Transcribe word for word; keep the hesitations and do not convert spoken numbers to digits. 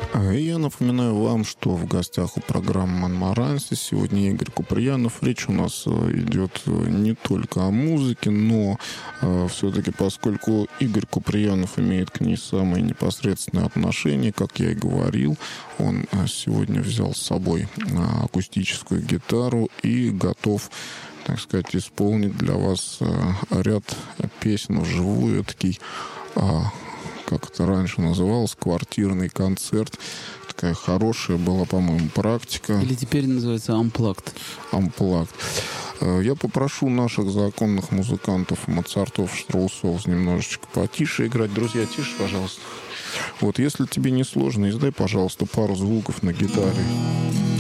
И я напоминаю вам, что в гостях у программы «Монмаранси» сегодня Игорь Куприянов. Речь у нас идет не только о музыке, но э, все-таки, поскольку Игорь Куприянов имеет к ней самое непосредственное отношение, как я и говорил, он сегодня взял с собой акустическую гитару и готов, так сказать, исполнить для вас ряд песен вживую, такие... как это раньше называлось, квартирный концерт. Такая хорошая была, по-моему, практика. Или теперь называется Unplugged. Unplugged. Я попрошу наших законных музыкантов, Моцартов, Штраусов, немножечко потише играть. Друзья, тише, пожалуйста. Вот, если тебе не сложно, издай, пожалуйста, пару звуков на гитаре.